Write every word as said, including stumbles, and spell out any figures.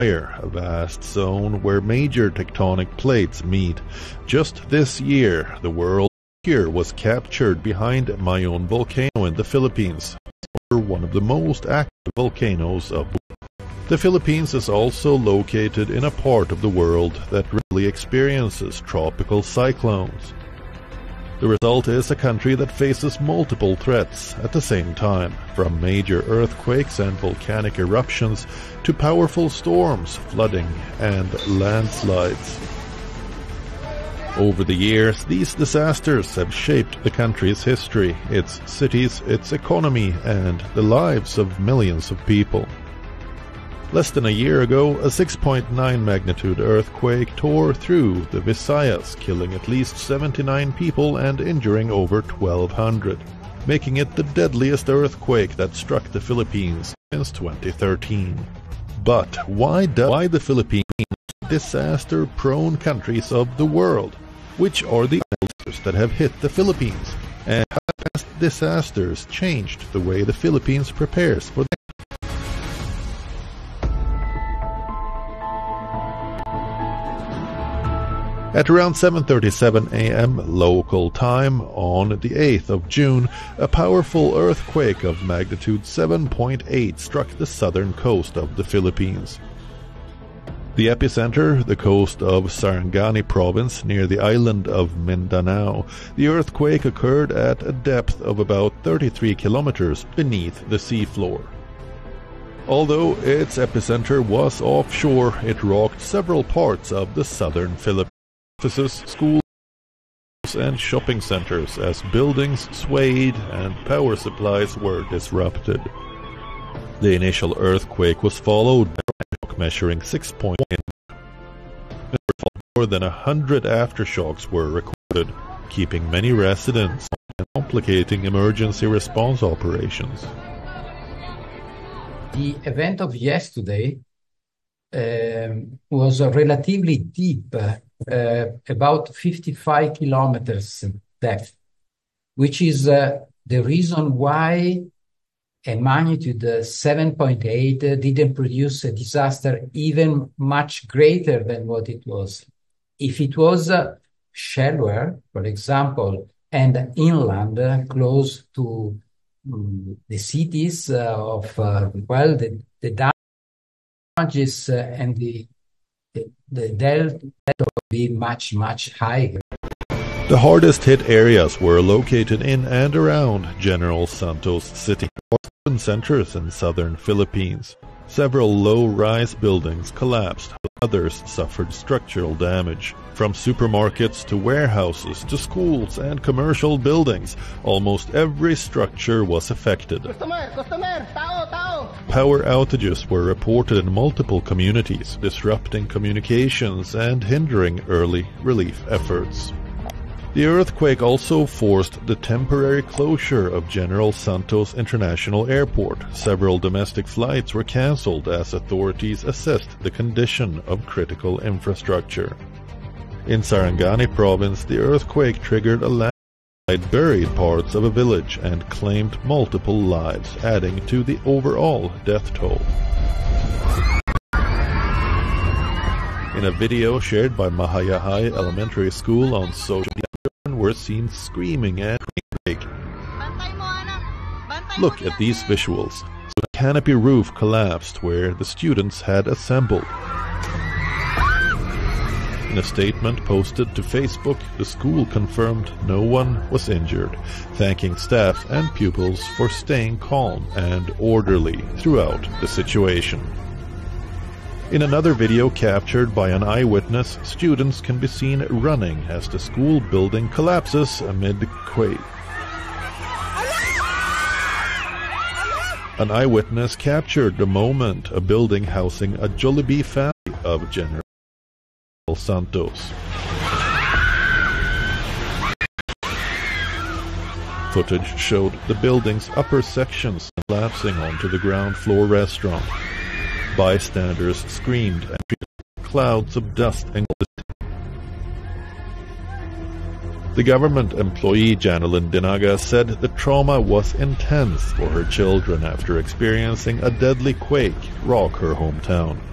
a vast zone where major tectonic plates meet. Just this year, the world here was captured behind Mayon volcano in the Philippines, one of the most active volcanoes of the world. The Philippines is also located in a part of the world that rarely experiences tropical cyclones. The result is a country that faces multiple threats at the same time, from major earthquakes and volcanic eruptions to powerful storms, flooding, and landslides. Over the years, these disasters have shaped the country's history, its cities, its economy, and the lives of millions of people. Less than a year ago, a six point nine magnitude earthquake tore through the Visayas, killing at least seventy-nine people and injuring over twelve hundred, making it the deadliest earthquake that struck the Philippines since twenty thirteen. But why, do, why the Philippines disaster-prone countries of the world? Which are the disasters that have hit the Philippines? And how have disasters changed the way the Philippines prepares for them? At around seven thirty-seven a m local time on the eighth of June, a powerful earthquake of magnitude seven point eight struck the southern coast of the Philippines. The epicenter, the coast of Sarangani province near the island of Mindanao. The earthquake occurred at a depth of about thirty-three kilometers beneath the seafloor. Although its epicenter was offshore, it rocked several parts of the southern Philippines. Offices, schools, and shopping centers as buildings swayed and power supplies were disrupted. The initial earthquake was followed by a shock measuring six point one. More than a hundred aftershocks were recorded, keeping many residents and complicating emergency response operations. The event of yesterday um, was relatively deep. Uh, about fifty-five kilometers depth, which is uh, the reason why a magnitude uh, seven point eight uh, didn't produce a disaster even much greater than what it was. If it was uh, shallower, for example, and inland, uh, close to um, the cities uh, of, uh, well, the, the damages uh, and the The, the delta will be much, much higher. The hardest hit areas were located in and around General Santos City, urban centers in southern Philippines. Several low-rise buildings collapsed, others suffered structural damage. From supermarkets to warehouses to schools and commercial buildings, almost every structure was affected. Customer, customer, tao, tao. Power outages were reported in multiple communities, disrupting communications and hindering early relief efforts. The earthquake also forced the temporary closure of General Santos International Airport. Several domestic flights were cancelled as authorities assessed the condition of critical infrastructure. In Sarangani province, the earthquake triggered a landslide, buried parts of a village, and claimed multiple lives, adding to the overall death toll. In a video shared by Mahayahay Elementary School on social media, children were seen screaming and quaking. Look at these visuals. The canopy roof collapsed where the students had assembled. In a statement posted to Facebook, the school confirmed no one was injured, thanking staff and pupils for staying calm and orderly throughout the situation. In another video captured by an eyewitness, students can be seen running as the school building collapses amid the quake. An eyewitness captured the moment a building housing a Jollibee family of General Santos. Footage showed the building's upper sections collapsing onto the ground floor restaurant. Bystanders screamed and clouds of dust and The government employee Janelyn Dinaga said the trauma was intense for her children after experiencing a deadly quake rock her hometown.